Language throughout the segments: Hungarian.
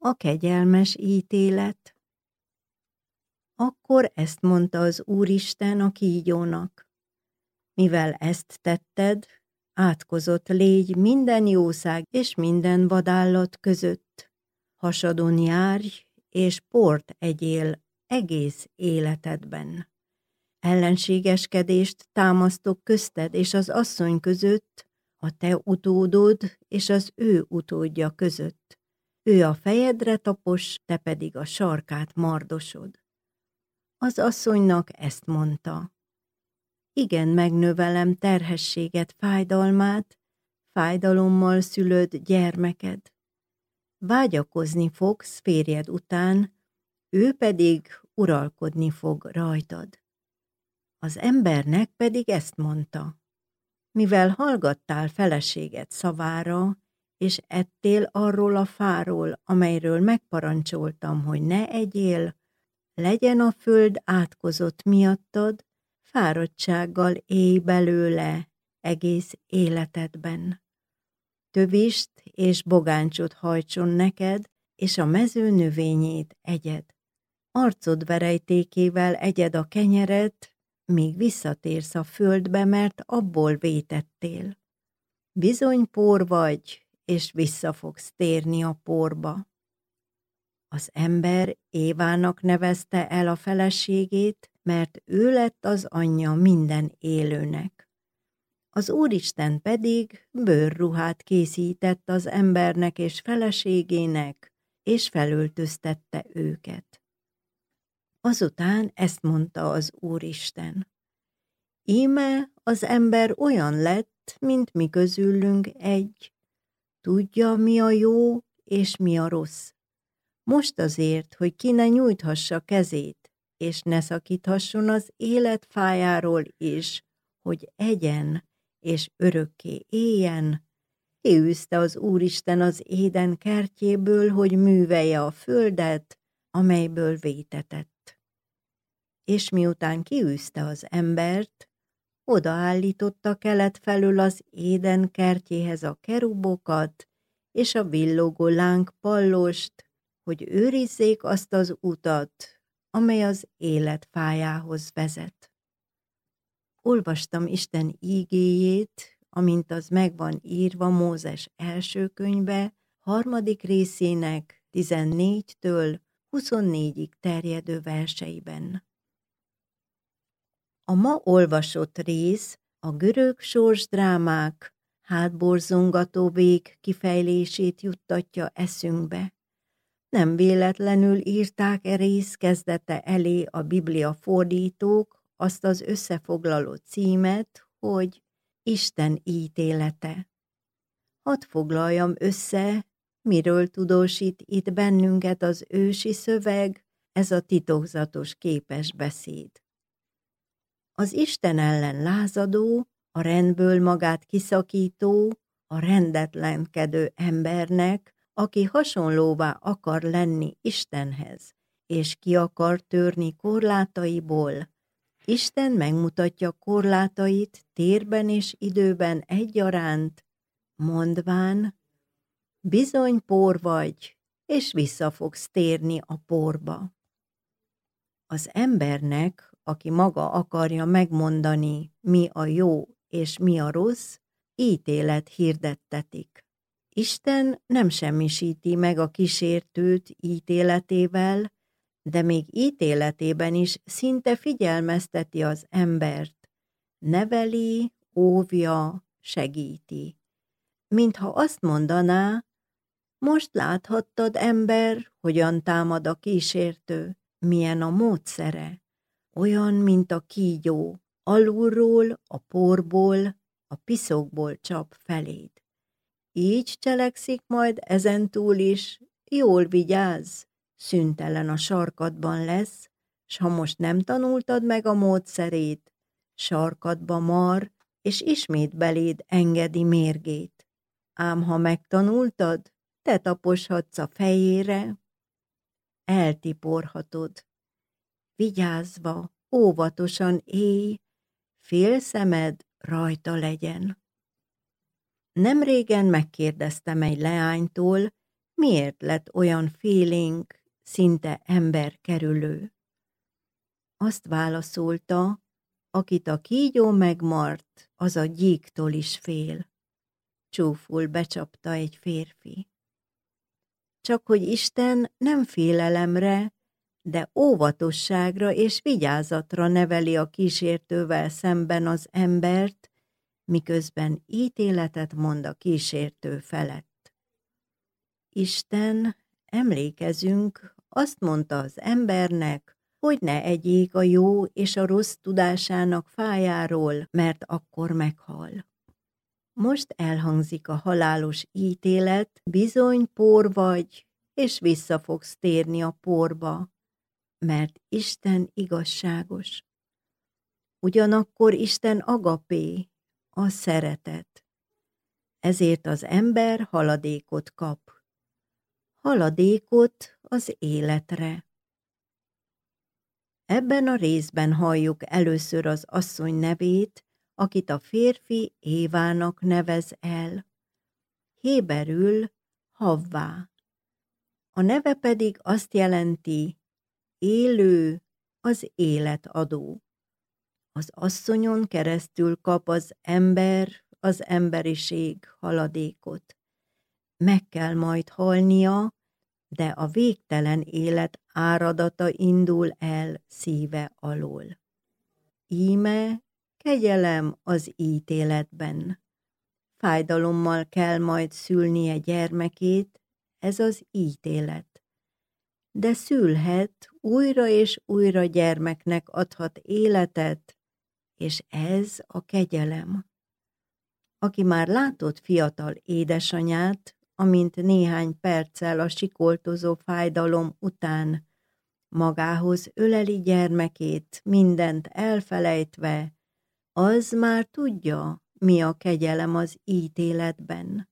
A kegyelmes ítélet. Akkor ezt mondta az Úristen a kígyónak: mivel ezt tetted, átkozott légy minden jószág és minden vadállat között. Hasadon járj, és port egyél egész életedben. Ellenségeskedést támasztok közted és az asszony között, a te utódod és az ő utódja között. Ő a fejedre tapos, te pedig a sarkát mardosod. Az asszonynak ezt mondta: igen, megnövelem terhességet fájdalmát, fájdalommal szülöd gyermeked. Vágyakozni fogsz férjed után, ő pedig uralkodni fog rajtad. Az embernek pedig ezt mondta: mivel hallgattál feleséged szavára, és ettél arról a fáról, amelyről megparancsoltam, hogy ne egyél, legyen a föld átkozott miattad, fáradtsággal élj belőle egész életedben. Tövist és bogáncsot hajtson neked, és a mező növényét egyed. Arcod verejtékével egyed a kenyeret, míg visszatérsz a földbe, mert abból vétettél. Bizony por vagy, és vissza fogsz térni a porba. Az ember Évának nevezte el a feleségét, mert ő lett az anyja minden élőnek. Az Úristen pedig bőrruhát készített az embernek és feleségének, és felöltöztette őket. Azután ezt mondta az Úristen: íme az ember olyan lett, mint mi közülünk egy, tudja, mi a jó és mi a rossz. Most azért, hogy ki ne nyújthassa kezét, és ne szakíthasson az élet fájáról is, hogy egyen és örökké éljen, kiűzte az Úristen az Éden kertjéből, hogy művelje a földet, amelyből vétetett. És miután kiűzte az embert, odaállította kelet felől az Éden kertjéhez a kerubokat és a villogó lángpallost, hogy őrizzék azt az utat, amely az élet fájához vezet. Olvastam Isten ígéjét, amint az megvan írva Mózes első könyve, 3. részének 14-től 24-ig terjedő verseiben. A ma olvasott rész a görög sorsdrámák hátborzongató vég kifejlését juttatja eszünkbe. Nem véletlenül írták rész kezdete elé a Biblia fordítók azt az összefoglaló címet, hogy Isten ítélete. Hadd foglaljam össze, miről tudósít itt bennünket az ősi szöveg, ez a titokzatos képes beszéd. Az Isten ellen lázadó, a rendből magát kiszakító, a rendetlenkedő embernek, aki hasonlóvá akar lenni Istenhez, és ki akar törni korlátaiból, Isten megmutatja korlátait térben és időben egyaránt, mondván: bizony por vagy, és vissza fogsz térni a porba. Az embernek, aki maga akarja megmondani, mi a jó és mi a rossz, ítélet hirdettetik. Isten nem semmisíti meg a kísértőt ítéletével, de még ítéletében is szinte figyelmezteti az embert, neveli, óvja, segíti. Mintha azt mondaná: most láthattad, ember, hogyan támad a kísértő, milyen a módszere, olyan, mint a kígyó, alulról, a porból, a piszokból csap feléd. Így cselekszik majd ezentúl is, jól vigyázz, szüntelen a sarkadban lesz, s ha most nem tanultad meg a módszerét, sarkadba mar, és ismét beléd engedi mérgét. Ám ha megtanultad, te taposhatsz a fejére, eltiporhatod. Vigyázva, óvatosan élj, fél szemed rajta legyen. Nemrégen megkérdeztem egy leánytól, miért lett olyan félénk, szinte emberkerülő? Azt válaszolta, akit a kígyó megmart, az a gyíktól is fél. Csúful becsapta egy férfi. Csak hogy Isten nem félelemre, de óvatosságra és vigyázatra neveli a kísértővel szemben az embert, miközben ítéletet mond a kísértő felett. Isten, emlékezünk, azt mondta az embernek, hogy ne egyék a jó és a rossz tudásának fájáról, mert akkor meghal. Most elhangzik a halálos ítélet, bizony por vagy, és vissza fogsz térni a porba, mert Isten igazságos. Ugyanakkor Isten agapé, a szeretet. Ezért az ember haladékot kap. Haladékot az életre. Ebben a részben halljuk először az asszony nevét, akit a férfi Évának nevez el. Héberül Havvá. A neve pedig azt jelenti, élő, az életadó. Az asszonyon keresztül kap az ember, az emberiség haladékot. Meg kell majd halnia, de a végtelen élet áradata indul el szíve alól. Íme kegyelem az ítéletben. Fájdalommal kell majd szülnie gyermekét, ez az ítélet. De szülhet, újra és újra gyermeknek adhat életet, és ez a kegyelem. Aki már látott fiatal édesanyát, amint néhány perccel a sikoltozó fájdalom után magához öleli gyermekét, mindent elfelejtve, az már tudja, mi a kegyelem az ítéletben.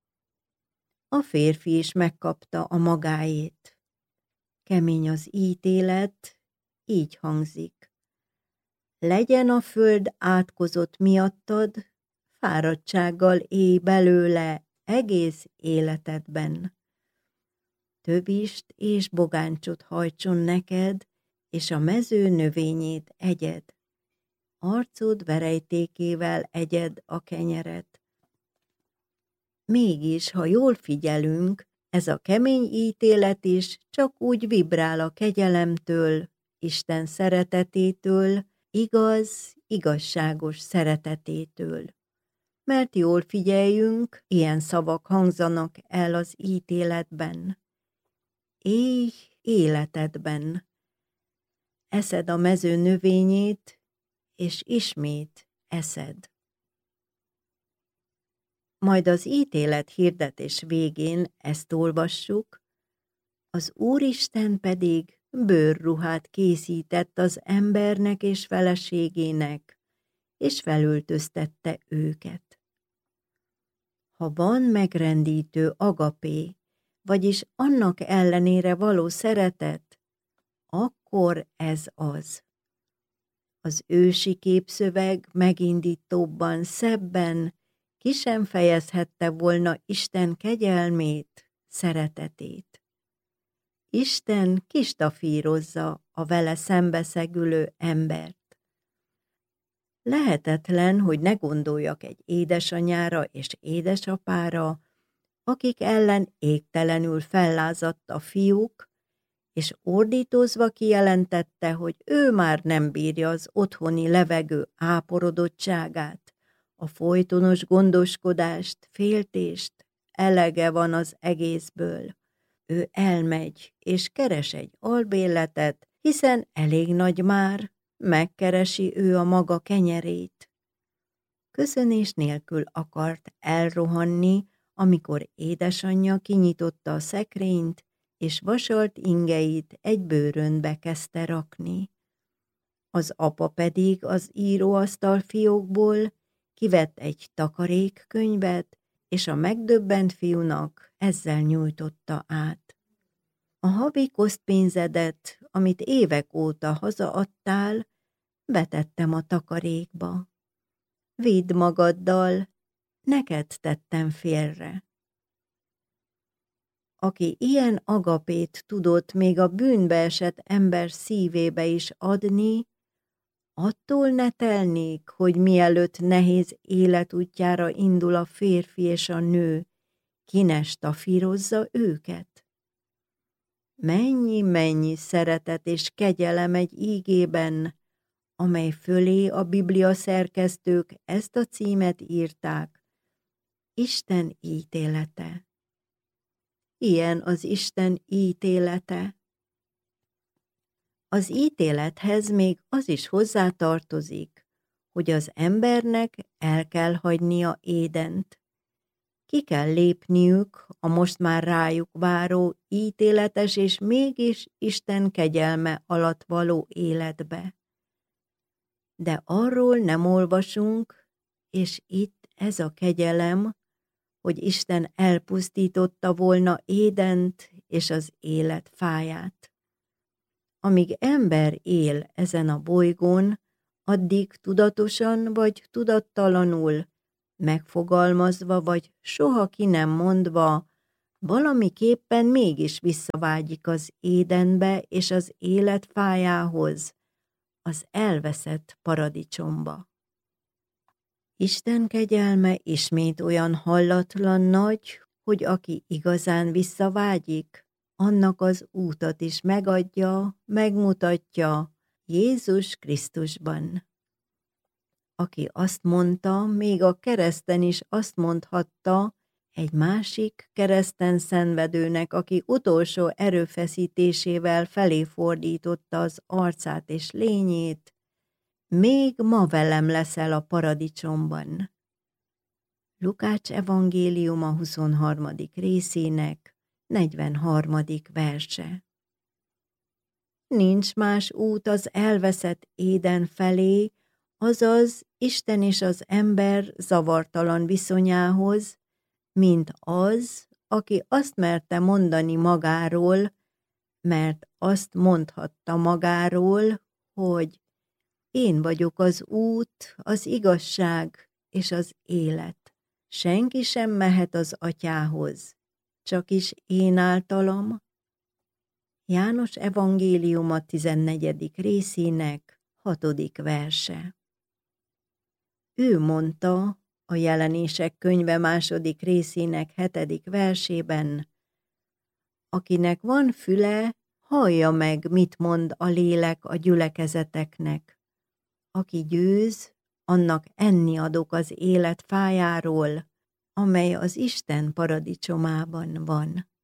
A férfi is megkapta a magáét. Kemény az ítélet, így hangzik. Legyen a föld átkozott miattad, fáradtsággal élj belőle egész életedben. Tövist és bogáncsot hajtson neked, és a mező növényét egyed. Arcod verejtékével egyed a kenyeret. Mégis, ha jól figyelünk, ez a kemény ítélet is csak úgy vibrál a kegyelemtől, Isten szeretetétől, igazságos szeretetétől. Mert jól figyeljünk, ilyen szavak hangzanak el az ítéletben. Élj életedben. Eszed a mező növényét, és ismét eszed. Majd az ítélet hirdetés végén ezt olvassuk, az Úristen pedig bőrruhát készített az embernek és feleségének, és felöltöztette őket. Ha van megrendítő agapé, vagyis annak ellenére való szeretet, akkor ez az. Az ősi képszöveg megindítóbban, szebben ki sem fejezhette volna Isten kegyelmét, szeretetét. Isten kistafírozza a vele szembeszegülő embert. Lehetetlen, hogy ne gondoljak egy édesanyára és édesapára, akik ellen égtelenül fellázadt a fiúk, és ordítozva kijelentette, hogy ő már nem bírja az otthoni levegő áporodottságát, a folytonos gondoskodást, féltést, elege van az egészből. Ő elmegy, és keres egy albérletet, hiszen elég nagy már, megkeresi ő a maga kenyerét. Köszönés nélkül akart elrohanni, amikor édesanyja kinyitotta a szekrényt, és vasalt ingeit egy bőrönbe kezdte rakni. Az apa pedig az íróasztal fiókból kivett egy takarékkönyvet, és a megdöbbent fiúnak ezzel nyújtotta át. A havi kosztpénzedet, amit évek óta hazaadtál, betettem a takarékba. Vidd magaddal, neked tettem félre. aki ilyen agapét tudott még a bűnbe esett ember szívébe is adni, attól ne telnék, hogy mielőtt nehéz életútjára indul a férfi és a nő, ki ne stafírozza őket? Mennyi szeretet és kegyelem egy ígében, amely fölé a Biblia szerkesztők ezt a címet írták: Isten ítélete. Ilyen az Isten ítélete. Az ítélethez még az is hozzátartozik, hogy az embernek el kell hagynia Édent. Ki kell lépniük a most már rájuk váró ítéletes és mégis Isten kegyelme alatt való életbe. De arról nem olvasunk, és itt ez a kegyelem, hogy Isten elpusztította volna Édent és az élet fáját. Amíg ember él ezen a bolygón, addig tudatosan vagy tudattalanul, megfogalmazva vagy soha ki nem mondva, valamiképpen mégis visszavágyik az Édenbe és az élet fájához, az elveszett paradicsomba. Isten kegyelme ismét olyan hallatlan nagy, hogy aki igazán visszavágyik, annak az útat is megadja, megmutatja Jézus Krisztusban. Aki azt mondta, még a kereszten is azt mondhatta egy másik kereszten szenvedőnek, aki utolsó erőfeszítésével felé fordította az arcát és lényét: még ma velem leszel a paradicsomban. Lukács evangéliuma 23. részének 43. verse. Nincs más út az elveszett Éden felé, azaz Isten és az ember zavartalan viszonyához, mint az, aki azt merte mondani magáról, mert azt mondhatta magáról, hogy én vagyok az út, az igazság és az élet. Senki sem mehet az Atyához, csak is én általam. János evangéliuma 14. részének 6. verse. Ő mondta a Jelenések könyve 2. részének 7. versében: akinek van füle, hallja meg, mit mond a lélek a gyülekezeteknek. Aki győz, annak enni adok az élet fájáról, amely az Isten paradicsomában van.